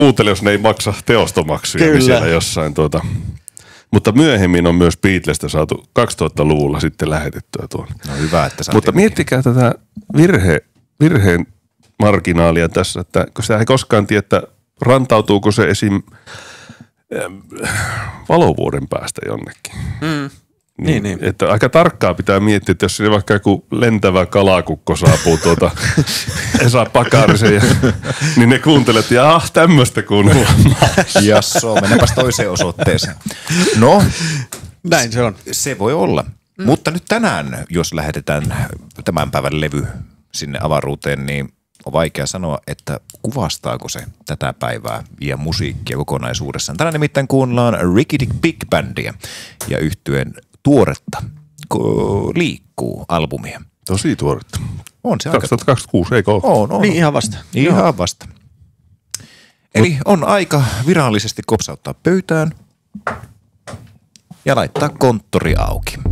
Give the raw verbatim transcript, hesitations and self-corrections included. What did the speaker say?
kuuntele, jos ne ei maksa teostomaksuja niin siellä jossain tuota. Mutta myöhemmin on myös Beatlesista saatu kaksituhattaluvulla sitten lähetettyä tuonne. No hyvä, että saatiin. Mutta miettikää tätä virhe, virheen marginaalia tässä, että kun sitä ei koskaan tiedä, että rantautuuko se esim. Valovuoden päästä jonnekin. Mm. Niin, niin. Että aika tarkkaa pitää miettiä, että jos sinne vaikka joku lentävä kalakukko saapuu tuota Esa Pakarisen, ja, niin ne kuuntelet, ja ah, tämmöistä kuunnellaan. Jassoo, mennäpäs toiseen osoitteeseen. No, näin se on. Se voi olla. Mm. Mutta nyt tänään, jos lähetetään tämän päivän levy sinne avaruuteen, niin on vaikea sanoa, että kuvastaako se tätä päivää ja musiikkia kokonaisuudessaan. Tänään nimittäin kuunnellaan Ricky Dick Big Bandia ja yhtyeen tuoretta Liikkuu -albumia. Tosi tuoretta. On se aika. kaksituhattakaksikymmentäkuusi, eikö ole? On, on. Niin ihan vasta. Ihan Joo. vasta. Eli on aika virallisesti kopsauttaa pöytään ja laittaa konttori auki.